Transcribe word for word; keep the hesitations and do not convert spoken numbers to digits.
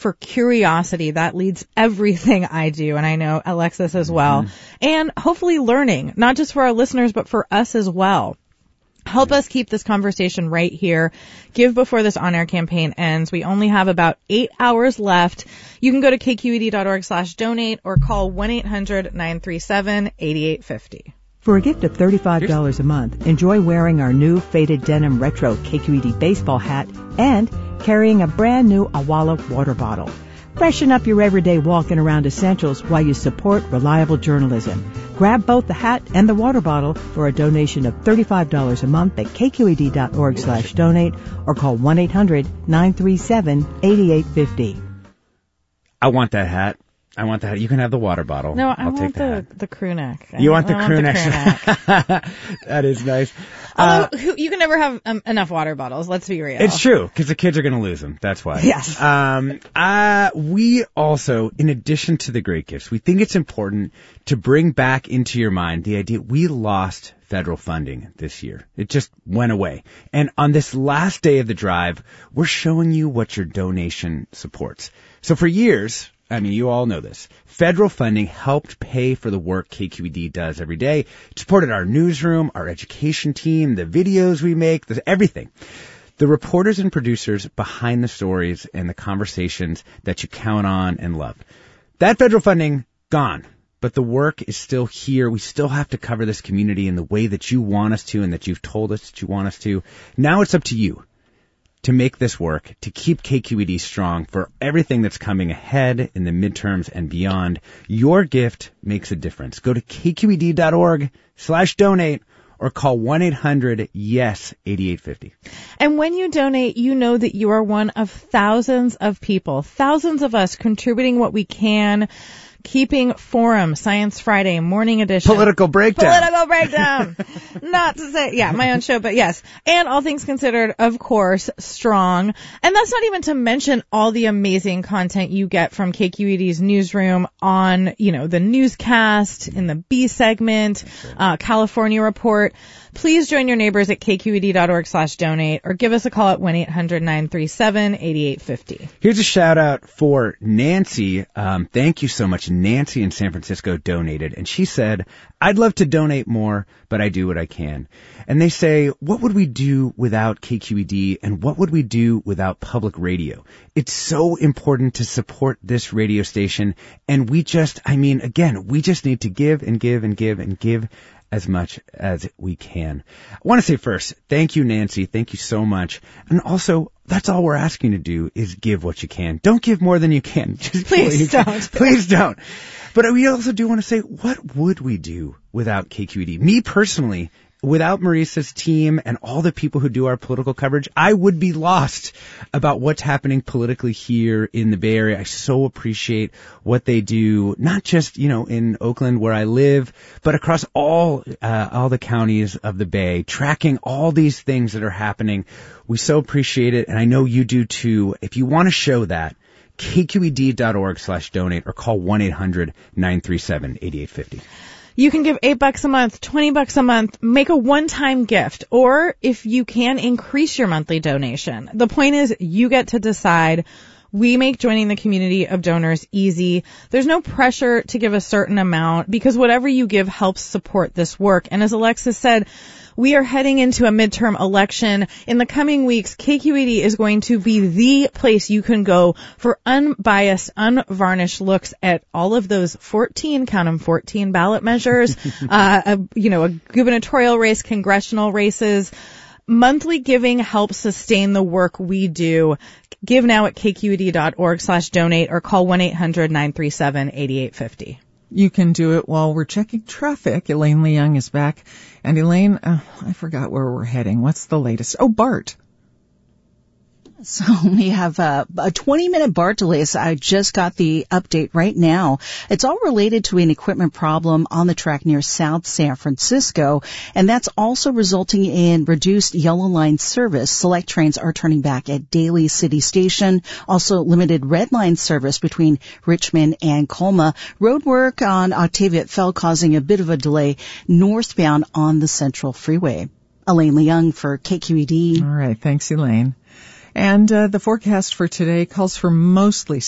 for curiosity. That leads everything I do, and I know Alexis as well. Mm-hmm. And hopefully learning, not just for our listeners, but for us as well. Help us keep this conversation right here. Give before this on-air campaign ends. We only have about eight hours left. You can go to k q e d dot org slash donate or call one eight hundred nine three seven eight eight five zero. For a gift of thirty-five dollars a month, enjoy wearing our new faded denim retro K Q E D baseball hat and carrying a brand new Awala water bottle. Freshen up your everyday walking around essentials while you support reliable journalism. Grab both the hat and the water bottle for a donation of thirty-five dollars a month at k q e d dot org slash donate or call one eight hundred nine three seven eight eight five zero. I want that hat. I want that. You can have the water bottle. No, I I'll want take the, the, hat. the crew neck. You want the I crew want neck? The crew neck. That is nice. Although, Uh, who, you can never have um, enough water bottles. Let's be real. It's true, because the kids are going to lose them. That's why. Yes. Um, uh, we also, in addition to the great gifts, we think it's important to bring back into your mind the idea we lost federal funding this year. It just went away. And on this last day of the drive, we're showing you what your donation supports. So for years, I mean, you all know this. Federal funding helped pay for the work K Q E D does every day. It supported our newsroom, our education team, the videos we make, the, everything. The reporters and producers behind the stories and the conversations that you count on and love. That federal funding, gone. But the work is still here. We still have to cover this community in the way that you want us to and that you've told us that you want us to. Now it's up to you to make this work, to keep K Q E D strong for everything that's coming ahead in the midterms and beyond. Your gift makes a difference. Go to k q e d dot org slash donate or call one eight hundred yes eight eight five zero. And when you donate, you know that you are one of thousands of people, thousands of us contributing what we can, keeping Forum, Science Friday, Morning Edition. Political Breakdown. Political Breakdown. Not to say, yeah, my own show, but yes. And All Things Considered, of course, strong. And that's not even to mention all the amazing content you get from K Q E D's newsroom on, you know, the newscast, in the B segment, uh, California Report. Please join your neighbors at k q e d dot org slash donate or give us a call at one eight hundred nine three seven eight eight five zero. Here's a shout out for Nancy. Um, thank you so much. Nancy in San Francisco donated, and she said, I'd love to donate more, but I do what I can. And they say, what would we do without K Q E D, and what would we do without public radio? It's so important to support this radio station, and we just, I mean, again, we just need to give and give and give and give as much as we can. I want to say first, thank you, Nancy. Thank you so much. And also, that's all we're asking to do is give what you can. Don't give more than you can. Just Please don't. Can. Please don't. But we also do want to say, what would we do without K Q E D? Me personally, without Marissa's team and all the people who do our political coverage, I would be lost about what's happening politically here in the Bay Area. I so appreciate what they do, not just, you know, in Oakland where I live, but across all, uh, all the counties of the Bay, tracking all these things that are happening. We so appreciate it, and I know you do too. If you want to show that, k q e d dot org slash donate or call one eight hundred nine three seven eight eight five zero. You can give eight bucks a month, twenty bucks a month, make a one-time gift, or if you can, increase your monthly donation. The point is you get to decide. We make joining the community of donors easy. There's no pressure to give a certain amount because whatever you give helps support this work. And as Alexis said, we are heading into a midterm election. In the coming weeks, K Q E D is going to be the place you can go for unbiased, unvarnished looks at all of those fourteen, count them, fourteen ballot measures, uh, a, you know, a gubernatorial race, congressional races. Monthly giving helps sustain the work we do. Give now at k q e d dot org slash donate or call one eight hundred nine three seven eight eight five zero. You can do it while we're checking traffic. Elaine Leung is back. And Elaine, uh, I forgot where we're heading. What's the latest? Oh, BART. So we have a, a twenty-minute BART delay. So I just got the update right now. It's all related to an equipment problem on the track near South San Francisco, and that's also resulting in reduced Yellow Line service. Select trains are turning back at Daly City Station. Also limited Red Line service between Richmond and Colma. Road work on Octavia fell, causing a bit of a delay northbound on the Central Freeway. Elaine Leung for K Q E D. All right. Thanks, Elaine. And uh, the forecast for today calls for mostly